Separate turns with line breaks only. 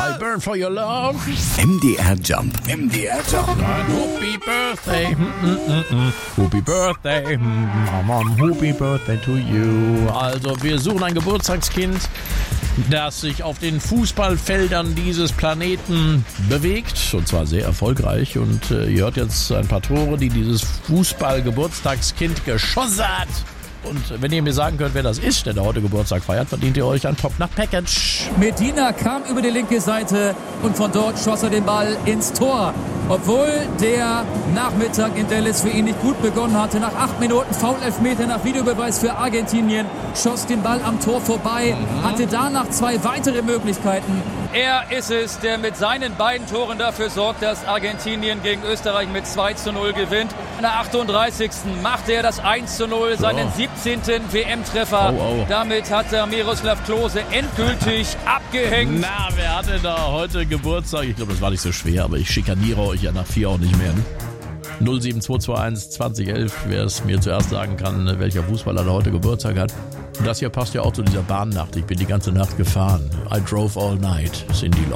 I burn for your love.
MDR Jump. MDR Jump.
Happy birthday. Happy birthday. Happy birthday to you. Also, wir suchen ein Geburtstagskind, das sich auf den Fußballfeldern dieses Planeten bewegt. Und zwar sehr erfolgreich. Und ihr hört jetzt ein paar Tore, die dieses Fußball-Geburtstagskind geschossen hat. Und wenn ihr mir sagen könnt, wer das ist, der heute Geburtstag feiert, verdient ihr euch ein Top-Nach-Package.
Medina kam über die linke Seite und von dort schoss er den Ball ins Tor. Obwohl der Nachmittag in Dallas für ihn nicht gut begonnen hatte. Nach 8 Minuten Foul-Elfmeter nach Videobeweis für Argentinien. Schoss den Ball am Tor vorbei. Hatte danach 2 weitere Möglichkeiten.
Er ist es, der mit seinen beiden Toren dafür sorgt, dass Argentinien gegen Österreich mit 2:0 gewinnt. In der 38. machte er das 1:0, seinen 17. WM-Treffer. Damit hat er Miroslav Klose endgültig abgehängt.
Na, wer hatte da heute Geburtstag? Ich glaube, das war nicht so schwer, aber ich schikaniere euch ja nach 4 auch nicht mehr. 07221 2011, wer es mir zuerst sagen kann, welcher Fußballer da heute Geburtstag hat. Und das hier passt ja auch zu dieser Bahnnacht. Ich bin die ganze Nacht gefahren. I drove all night, Cyndi Lauper.